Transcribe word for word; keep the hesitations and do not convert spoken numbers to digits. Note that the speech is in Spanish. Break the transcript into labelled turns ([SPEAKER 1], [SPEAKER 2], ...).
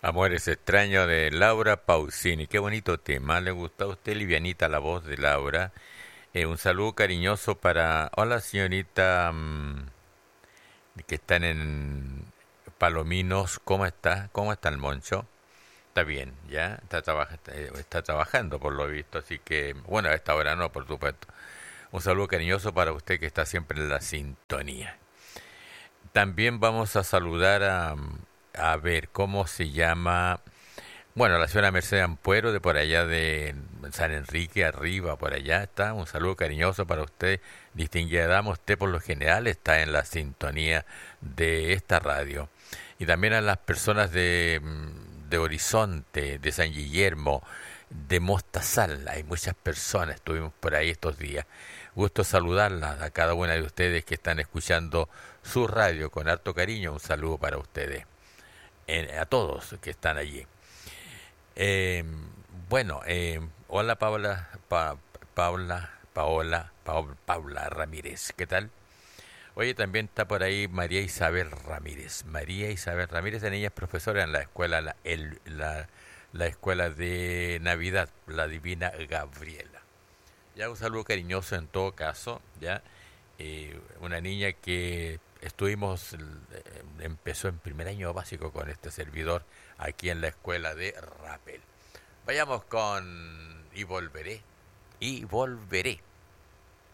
[SPEAKER 1] Amores extraños de Laura Pausini. Qué bonito tema. ¿Le gusta a usted, livianita, la voz de Laura? Eh, un saludo cariñoso para... Hola, señorita, mm, que están en Palominos. ¿Cómo está? ¿Cómo está el Moncho? Está bien, ¿ya? Está, trabaja- eh, está trabajando, por lo visto. Así que, bueno, a esta hora no, por supuesto. Un saludo cariñoso para usted que está siempre en la sintonía. También vamos a saludar a... A ver, ¿cómo se llama? Bueno, la señora Mercedes Ampuero, de por allá de San Enrique, arriba, por allá está. Un saludo cariñoso para usted, distinguida dama. Usted por lo general está en la sintonía de esta radio. Y también a las personas de, mm, de Horizonte, de San Guillermo, de Mostazal. Hay muchas personas, estuvimos por ahí estos días. Gusto saludarlas a cada una de ustedes que están escuchando su radio con harto cariño. Un saludo para ustedes, eh, a todos que están allí. Eh, bueno, eh, hola Paula, pa, Paula, Paola, Paola, Paula Ramírez, ¿qué tal? Oye, también está por ahí María Isabel Ramírez. María Isabel Ramírez, en ella es profesora en la escuela, la, el, la, la escuela de Navidad, la Divina Gabriela. Ya un saludo cariñoso en todo caso, ya. Eh, una niña que estuvimos, eh, empezó en primer año básico con este servidor aquí en la escuela de Rappel. Vayamos con Y volveré, y volveré.